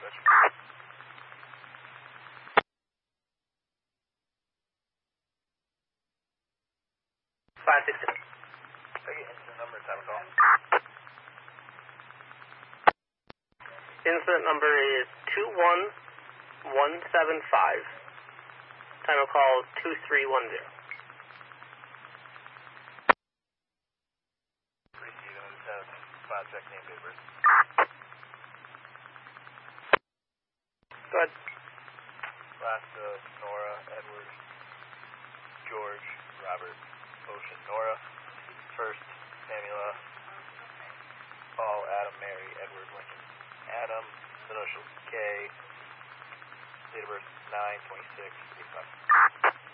dispatch. 560. Okay, incident number, time of call. Incident number is 21175. Time of call 2310. Receiving, I just have 5 check name papers. Go ahead. Last Nora, Edward, George, Robert, Ocean, Nora. First, Pamela, Paul, Adam, Mary, Edward, Lincoln, Adam, middle initial K, date of birth 9/26/85.